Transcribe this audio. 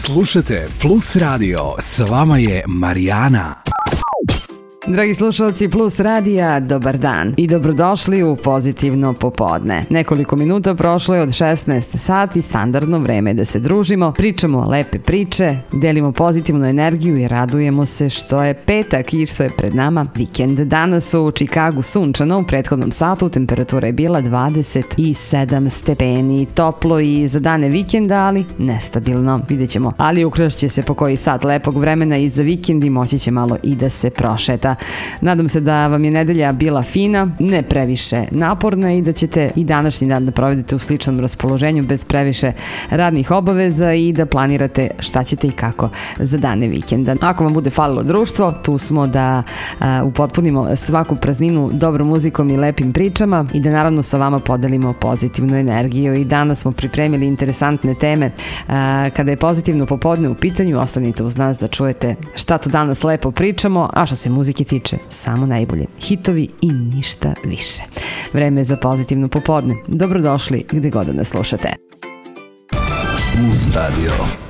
Slušajte Plus Radio, s vama je Marijana. Dragi slušalci Plus Radija, dobar dan i dobrodošli u Pozitivno popodne. Nekoliko minuta prošlo je od 16 sati, standardno vreme da se družimo, pričamo lepe priče, delimo pozitivnu energiju i radujemo se što je petak i što je pred nama vikend. Danas u Čikagu sunčano, u prethodnom satu temperatura je bila 27 stepeni, toplo i za dane vikenda, ali nestabilno, vidjet ćemo. Ali ukrašće se po koji sat lepog vremena i za vikend i moći će malo i da se prošeta. Nadam se da vam je nedelja bila fina, ne previše naporna i da ćete i današnji dan da provedete u sličnom raspoloženju bez previše radnih obaveza i da planirate šta ćete i kako za dane vikenda. Ako vam bude falilo društvo, tu smo da upotpunimo svaku prazninu dobrom muzikom i lepim pričama i da naravno sa vama podelimo pozitivnu energiju. I danas smo pripremili interesantne teme. Kada je pozitivno popodne u pitanju, ostanite uz nas da čujete šta tu danas lepo pričamo, a što se muzike tiče, samo najbolje. Hitovi i ništa više. Vreme za pozitivno popodne. Dobrodošli gde god da nas slušate. Plus Radio.